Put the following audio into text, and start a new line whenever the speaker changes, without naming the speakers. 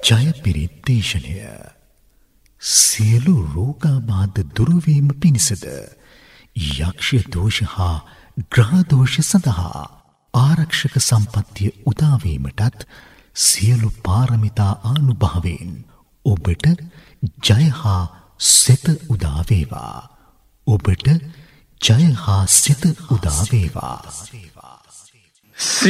ජය පිරිත් දේශනය සියලු රෝගාබාධ දුරුවීම පිණිසද යක්ෂ දෝෂ හා ග්‍රහ දෝෂ සඳහා ආරක්ෂක සම්පත්තිය උදාවීමටත් සියලු පාරමිතා ආනුභාවයෙන් ඔබට ජය හා සෙත උදා වේවා. ඔබට ජය හා සෙත උදා වේවා.